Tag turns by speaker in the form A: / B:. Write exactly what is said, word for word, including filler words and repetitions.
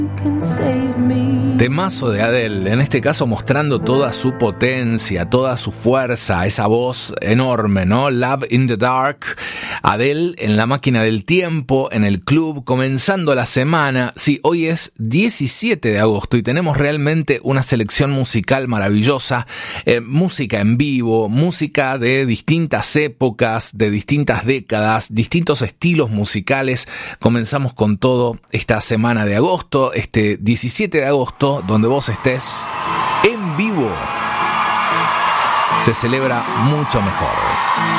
A: Temazo de Adele, en este caso mostrando toda su potencia, toda su fuerza, esa voz enorme, ¿no? Love in the Dark, Adele en la máquina del tiempo, en el club, comenzando la semana. Sí, hoy es diecisiete de agosto y tenemos realmente una selección musical maravillosa, eh, música en vivo, música de distintas épocas, de distintas décadas, distintos estilos musicales. Comenzamos con todo esta semana de agosto, este diecisiete de agosto, donde vos estés en vivo, se celebra mucho mejor.